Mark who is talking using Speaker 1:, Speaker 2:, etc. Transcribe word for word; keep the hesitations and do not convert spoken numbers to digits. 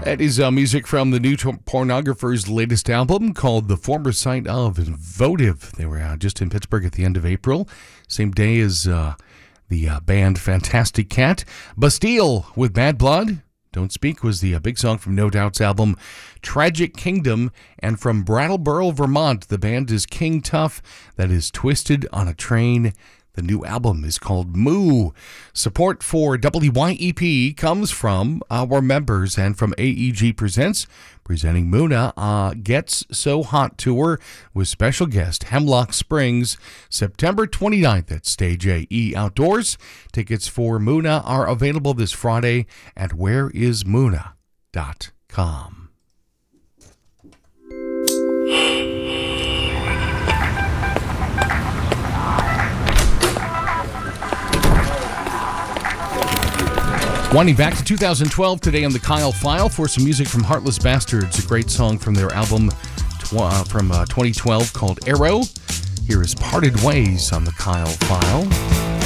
Speaker 1: That is uh, music from the New Pornographer's latest album called The Former Site of Votive. They were uh, just in Pittsburgh at the end of April, same day as uh, the uh, band Fantastic Cat. Bastille with Bad Blood. Don't Speak was the uh, big song from No Doubt's album Tragic Kingdom. And from Brattleboro, Vermont, the band is King Tough. That is Twisted on a Train. The new album is called Moo. Support for W Y E P comes from our members and from A E G Presents, presenting Muna uh, Gets So Hot Tour with special guest Hemlock Springs, September twenty-ninth at Stage A E Outdoors. Tickets for Muna are available this Friday at where is muna dot com. Winding back to two thousand twelve today on the Kyle File for some music from Heartless Bastards, a great song from their album tw- uh, from uh, twenty twelve called Arrow. Here is Parted Ways on the Kyle File.